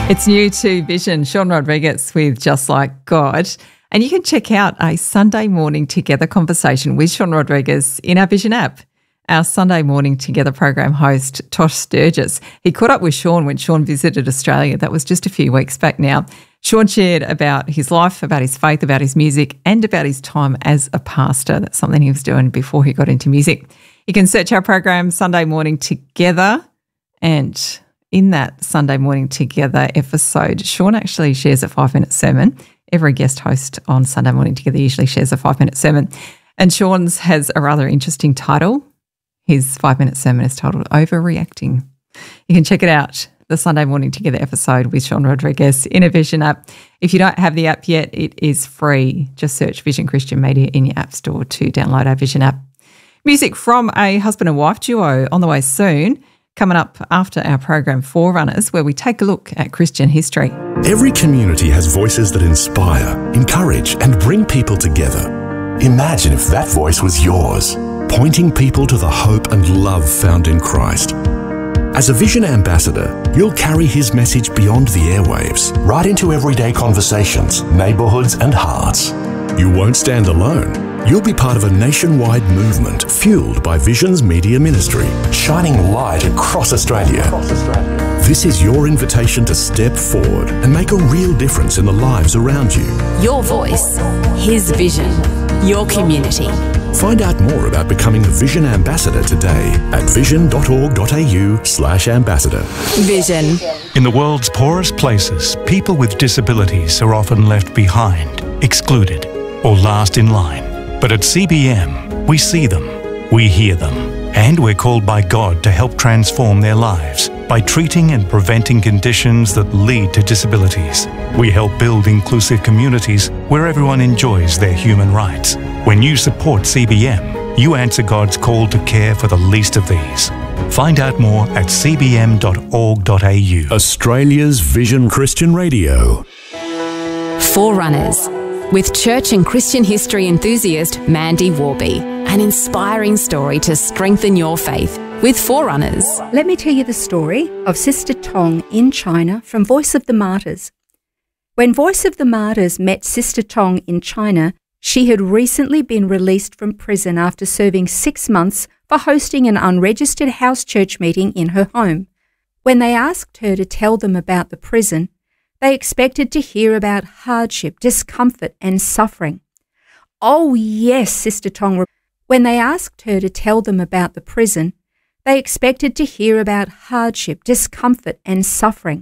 It's new to Vision, Sean Rodriguez with Just Like God. And you can check out a Sunday Morning Together conversation with Sean Rodriguez in our Vision app. Our Sunday Morning Together program host, Tosh Sturgis, he caught up with Sean when Sean visited Australia. That was just a few weeks back now. Sean shared about his life, about his faith, about his music, and about his time as a pastor. That's something he was doing before he got into music. You can search our program Sunday Morning Together, and in that Sunday Morning Together episode, Sean actually shares a 5-minute sermon. Every guest host on Sunday Morning Together usually shares a 5-minute sermon. And Sean's has a rather interesting title. His 5-minute sermon is titled Overreacting. You can check it out, the Sunday Morning Together episode with Sean Rodriguez in a Vision app. If you don't have the app yet, it is free. Just search Vision Christian Media in your app store to download our Vision app. Music from a husband and wife duo on the way soon. Coming up after our program Forerunners, where we take a look at Christian history. Every community has voices that inspire, encourage, and bring people together. Imagine if that voice was yours, pointing people to the hope and love found in Christ. As a Vision ambassador, you'll carry his message beyond the airwaves, right into everyday conversations, neighbourhoods, and hearts. You won't stand alone. You'll be part of a nationwide movement fueled by Vision's media ministry, shining light across Australia. This is your invitation to step forward and make a real difference in the lives around you. Your voice, his vision, your community. Find out more about becoming a Vision ambassador today at vision.org.au/ambassador. Vision. In the world's poorest places, people with disabilities are often left behind, excluded, or last in line. But at CBM, we see them, we hear them, and we're called by God to help transform their lives by treating and preventing conditions that lead to disabilities. We help build inclusive communities where everyone enjoys their human rights. When you support CBM, you answer God's call to care for the least of these. Find out more at cbm.org.au. Australia's Vision Christian Radio. Forerunners, with church and Christian history enthusiast Mandy Warby. An inspiring story to strengthen your faith with Forerunners. Let me tell you the story of Sister Tong in China from Voice of the Martyrs. When Voice of the Martyrs met Sister Tong in China, she had recently been released from prison after serving 6 months for hosting an unregistered house church meeting in her home. When they asked her to tell them about the prison, they expected to hear about hardship, discomfort, and suffering. Oh yes, Sister Tong. When they asked her to tell them about the prison, they expected to hear about hardship, discomfort, and suffering.